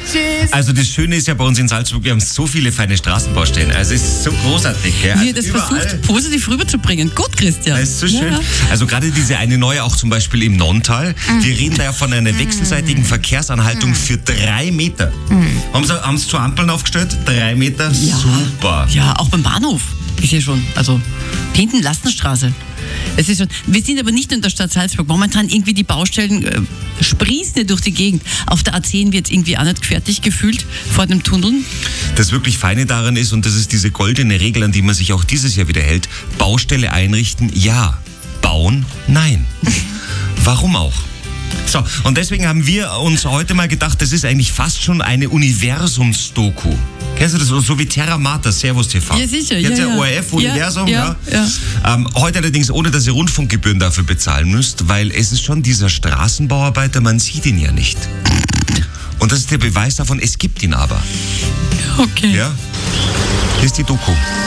Tschüss. Also das Schöne ist ja bei uns in Salzburg, wir haben so viele feine Straßenbaustellen. Also es ist so großartig. Gell? Wie Also ihr das überall. versucht, positiv rüberzubringen. Gut, Christian. Das ist so schön. Ja. Also gerade diese eine neue, auch zum Beispiel im Nonntal. Wir reden da ja von einer wechselseitigen Verkehrsanhaltung für 3 Meter. Haben Sie zu Ampeln aufgestellt? 3 Meter? Ja. Super. Ja, auch beim Bahnhof ist ja schon. Also hinten Lastenstraße. Es ist schon, wir sind aber nicht nur in der Stadt Salzburg. Momentan irgendwie die Baustellen sprießen ja durch die Gegend. Auf der A10 wird irgendwie auch nicht fertig gefühlt vor dem Tunnel. Das wirklich Feine daran ist, und das ist diese goldene Regel, an die man sich auch dieses Jahr wieder hält, Baustelle einrichten, ja. Bauen, nein. Warum auch? So, und deswegen haben wir uns heute mal gedacht, das ist eigentlich fast schon eine Universums-Doku. Kennst du das? So wie Terra Mater, Servus TV. Ja, sicher. Kennst du Ja. ORF, Universum? Ja. Heute allerdings ohne, dass ihr Rundfunkgebühren dafür bezahlen müsst, weil es ist schon dieser Straßenbauarbeiter, man sieht ihn ja nicht. Und das ist der Beweis davon, es gibt ihn aber. Okay. Ja? Hier ist die Doku.